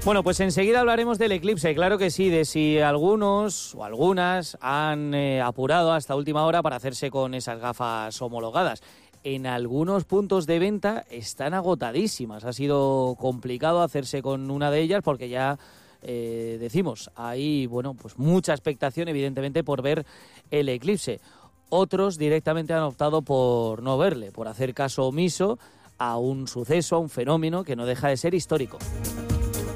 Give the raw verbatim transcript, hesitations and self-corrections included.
Bueno, pues enseguida hablaremos del eclipse, claro que sí, de si algunos o algunas han eh, apurado hasta última hora para hacerse con esas gafas homologadas. En algunos puntos de venta están agotadísimas, ha sido complicado hacerse con una de ellas porque ya eh, decimos, hay bueno, pues mucha expectación evidentemente por ver el eclipse. Otros directamente han optado por no verle, por hacer caso omiso a un suceso, a un fenómeno que no deja de ser histórico.